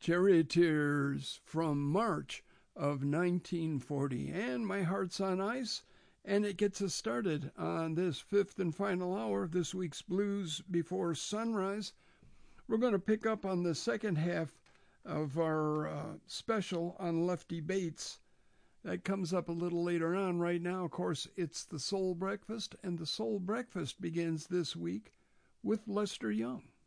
Charioteers from March of 1940. And My Heart's on Ice, and it gets us started on this fifth and final hour of this week's Blues Before Sunrise. We're going to pick up on the second half of our special on Lefty Bates. That comes up a little later on. Right now, of course, it's the Soul Breakfast, and the Soul Breakfast begins this week with Lester Young.